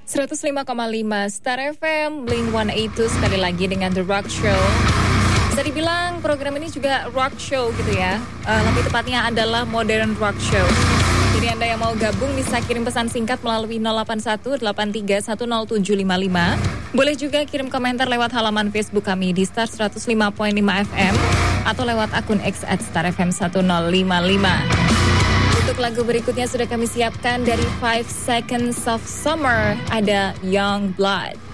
105,5 Star FM, Blink-182 sekali lagi dengan The Rock Show. Bisa dibilang program ini juga rock show gitu ya. Lebih tepatnya adalah modern rock show. Jadi Anda yang mau gabung bisa kirim pesan singkat melalui 081-8310-755. Boleh juga kirim komentar lewat halaman Facebook kami di Star 105.5 FM atau lewat akun X @starfm1055. Untuk lagu berikutnya sudah kami siapkan dari 5 Seconds of Summer, ada Young Blood.